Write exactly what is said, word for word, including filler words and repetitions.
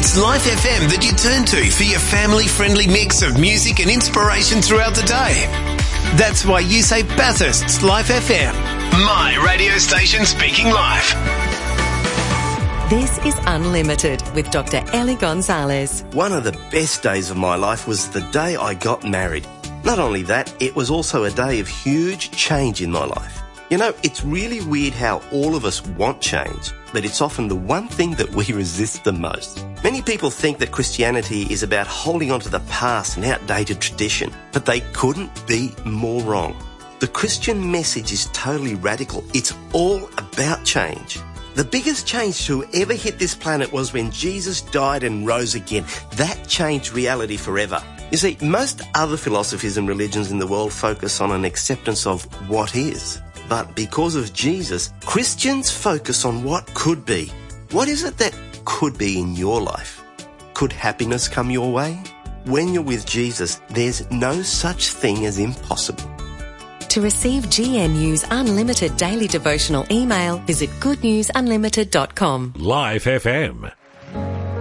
It's Life F M that you turn to for your family-friendly mix of music and inspiration throughout the day. That's why you say Bathurst's Life F M. My radio station speaking life. This is Unlimited with Doctor Ellie Gonzalez. One of the best days of my life was the day I got married. Not only that, it was also a day of huge change in my life. You know, it's really weird how all of us want change, but it's often the one thing that we resist the most. Many people think that Christianity is about holding on to the past and outdated tradition, but they couldn't be more wrong. The Christian message is totally radical. It's all about change. The biggest change to ever hit this planet was when Jesus died and rose again. That changed reality forever. You see, most other philosophies and religions in the world focus on an acceptance of what is. But because of Jesus, Christians focus on what could be. What is it that could be in your life? Could happiness come your way? When you're with Jesus, there's no such thing as impossible. To receive G N U's unlimited daily devotional email, visit good news unlimited dot com. Life F M.